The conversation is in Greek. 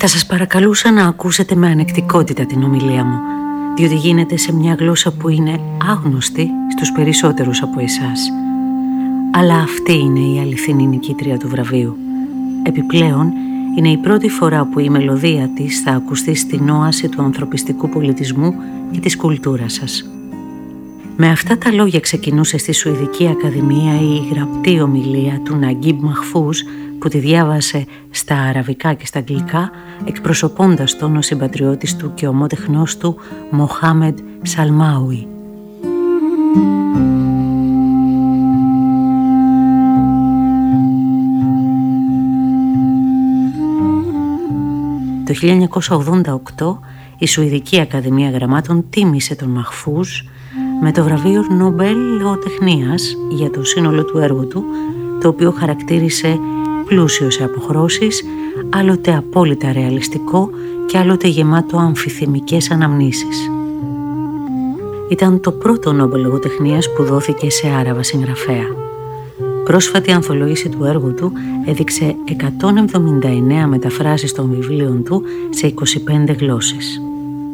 Θα σας παρακαλούσα να ακούσετε με ανεκτικότητα την ομιλία μου, διότι γίνεται σε μια γλώσσα που είναι άγνωστη στους περισσότερους από εσάς. Αλλά αυτή είναι η αληθινή νικήτρια του βραβείου. Επιπλέον, είναι η πρώτη φορά που η μελωδία της θα ακουστεί στην όαση του ανθρωπιστικού πολιτισμού και της κουλτούρας σας. Με αυτά τα λόγια ξεκινούσε στη Σουηδική Ακαδημία η γραπτή ομιλία του Ναγκίμπ Μαχφούζ, που τη διάβασε στα αραβικά και στα αγγλικά, εκπροσωπώντας τον ο συμπατριώτης του και ομότεχνός του Μοχάμεντ Σαλμάουι. Το 1988 η Σουηδική Ακαδημία Γραμμάτων τίμησε τον Μαχφούζ με το βραβείο Νόμπελ Λογοτεχνίας για το σύνολο του έργου του, το οποίο χαρακτήρισε πλούσιο σε αποχρώσεις, άλλοτε απόλυτα ρεαλιστικό και άλλοτε γεμάτο αμφιθυμικές αναμνήσεις. Ήταν το πρώτο Νόμπελ Λογοτεχνίας που δόθηκε σε Άραβα συγγραφέα. Πρόσφατη ανθολόγηση του έργου του έδειξε 179 μεταφράσεις των βιβλίων του σε 25 γλώσσες.